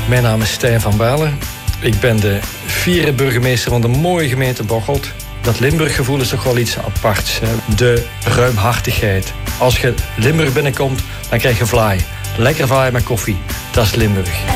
Mijn naam is Stijn van Balen. Ik ben de 4e burgemeester van de mooie gemeente Bocholt. Dat Limburg-gevoel is toch wel iets aparts. Hè? De ruimhartigheid. Als je Limburg binnenkomt, dan krijg je vlaai. Lekker vlaai met koffie. Dat is Limburg.